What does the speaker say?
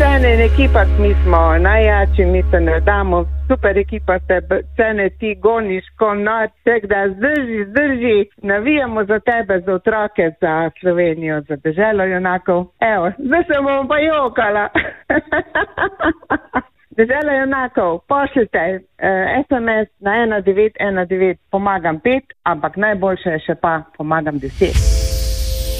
Cene in ekipa, mi smo najjači, mi se ne damo, super ekipa ste, Cene, ti goniš ko noč, vsak da zdrži, navijamo za tebe, za otroke, za Slovenijo, za deželo junakov. Evo, zdaj se bom pa jokala. Dežela junakov, pošljite SMS na 1919, pomagam 5, ampak najboljše je še pa pomagam 10.